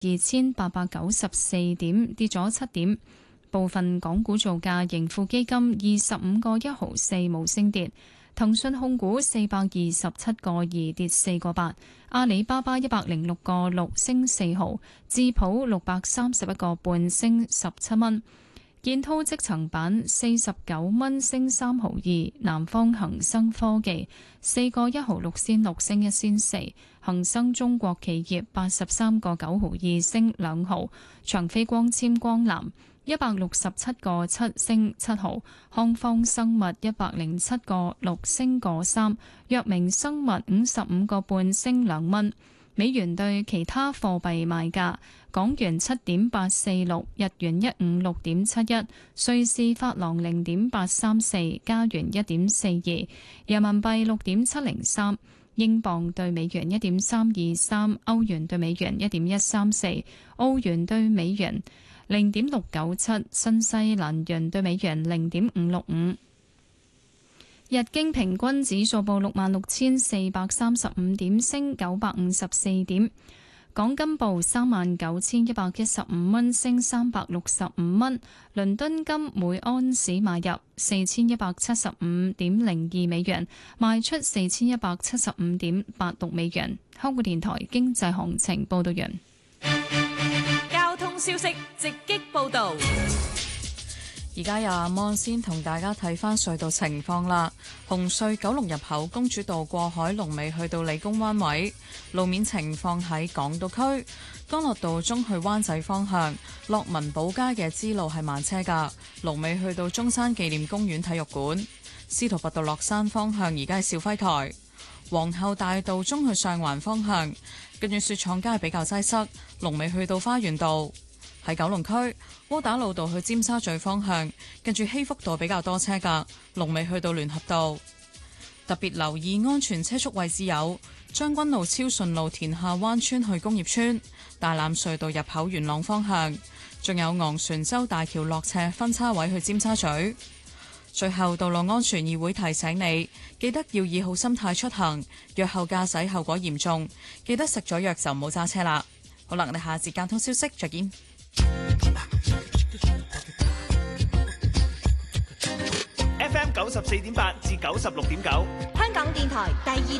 22,894點，跌咗7點。部分港股造價，盈富基金25個1毫4冇升跌，騰訊控股427個2跌4個8，阿里巴巴106個6升4毫，智普631個半升17蚊，建滔積層板49蚊升3毫2，南方恒生科技4個1毫6仙6升1仙4，恒生中國企業83個9毫2升2毫，長飛光纖光纜167個7升7毫，康方生物107個6升個3，藥明生物55個半升2蚊。美元對其他貨幣賣價：港元7.846，日元156.71，瑞士法郎0.834，加元1.42，人民幣6.703，英鎊對美元1.323，歐元對美元1.134，澳元對美元0.697，新西蘭元對美元0.565。日經平均指數報66,435點，升954點。港金報39,115蚊，升365蚊。倫敦金每安士買入4,175.02美元，賣出4,175.86美元。香港電台經濟行情報道完。 交通消息直擊報道。 而家由阿摩先同大家睇返隧道情況啦。紅隧九龍入口公主道過海龍尾去到理工灣位，路面情況喺港島區干諾道中去灣仔方向，樂民寶街嘅支路係慢車㗎，龍尾去到中山紀念公園體育館。司徒拔道落山方向而家係肇輝台，皇后大道中去上環方向，跟住雪廠街比較擠塞，龍尾去到花園道。喺九龍區窩打老道去尖沙咀方向，跟住禧福道比較多車㗎，龍尾去到聯合道。特別留意安全車速位置有將軍路超順路田下灣村去工業村、大欖隧道入口元朗方向，仲有昂船洲大橋落斜分叉位去尖沙咀。最後，道路安全議會提醒你，記得要以好心態出行，藥後駕駛後果嚴重，記得食咗藥就唔好揸車啦。好啦，我哋下節交通消息再見。 FM 94.8至96.9， 香港電台第二